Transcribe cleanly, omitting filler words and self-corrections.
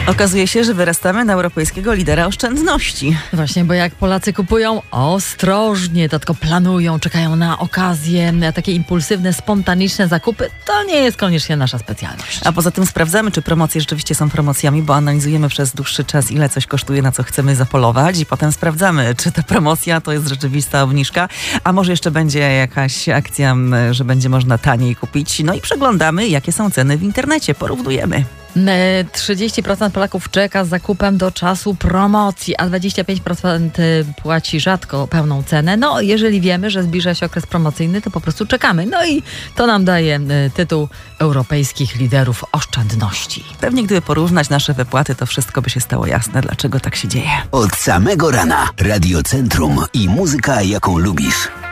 Okazuje się, że wyrastamy na europejskiego lidera oszczędności. Właśnie, bo jak Polacy kupują ostrożnie, to tylko planują, czekają na okazję, na takie impulsywne, spontaniczne zakupy, to nie jest koniecznie nasza specjalność. A poza tym sprawdzamy, czy promocje rzeczywiście są promocjami, bo analizujemy przez dłuższy czas, ile coś kosztuje, na co chcemy zapolować i potem sprawdzamy, czy ta promocja to jest rzeczywista obniżka, a może jeszcze będzie jakaś akcja, że będzie można taniej kupić. No i przeglądamy, jakie są ceny w internecie, porównujemy. 30% Polaków czeka z zakupem do czasu promocji, a 25% płaci rzadko pełną cenę. No, jeżeli wiemy, że zbliża się okres promocyjny, to po prostu czekamy. No i to nam daje tytuł europejskich liderów oszczędności. Pewnie gdyby porównać nasze wypłaty, to wszystko by się stało jasne, dlaczego tak się dzieje. Od samego rana Radio Centrum i muzyka, jaką lubisz.